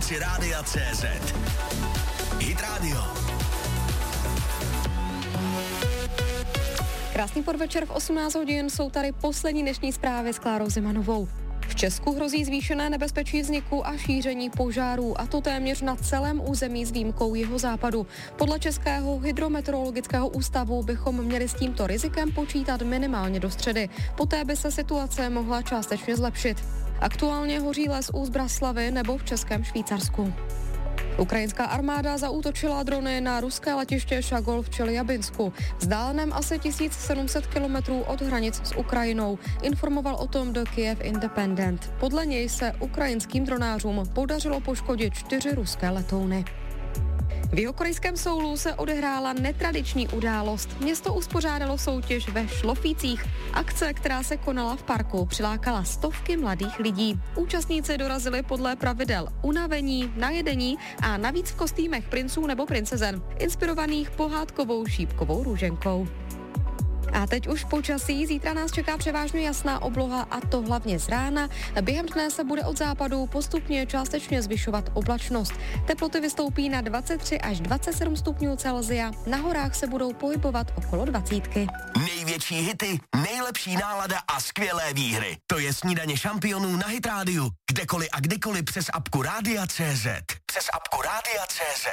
aplikaci Rádia CZ. Hit Radio. Krásný podvečer, v 18 hodin jsou tady poslední dnešní zprávy s Klárou Zimanovou. V Česku hrozí zvýšené nebezpečí vzniku a šíření požárů, a to téměř na celém území s výjimkou jihozápadu. Podle Českého hydrometeorologického ústavu bychom měli s tímto rizikem počítat minimálně do středy. Poté by se situace mohla částečně zlepšit. Aktuálně hoří les u Zbraslavy nebo v Českém Švýcarsku. Ukrajinská armáda zaútočila drony na ruské letiště Šagol v Čeljabinsku, vzdáleném asi 1700 kilometrů od hranic s Ukrajinou, informoval o tom The Kyiv Independent. Podle něj se ukrajinským dronářům podařilo poškodit 4 ruské letouny. V jihokorejském Soulu se odehrála netradiční událost. Město uspořádalo soutěž ve šlofících. Akce, která se konala v parku, přilákala stovky mladých lidí. Účastníci dorazili podle pravidel unavení, najedení a navíc v kostýmech princů nebo princezen, inspirovaných pohádkovou šípkovou růženkou. A teď už počasí, zítra nás čeká převážně jasná obloha, a to hlavně z rána. Během dne se bude od západu postupně částečně zvyšovat oblačnost. Teploty vystoupí na 23 až 27 stupňů Celsia, na horách se budou pohybovat okolo 20. Největší hity, nejlepší nálada a skvělé výhry. To je Snídaně šampionů na Hit Radio. Kdekoliv a kdykoliv přes apku Rádia CZ. Přes apku Rádia CZ.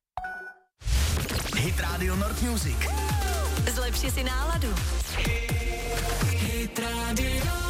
Hit Radio North Music. Zlepši si náladu. Hit Radio.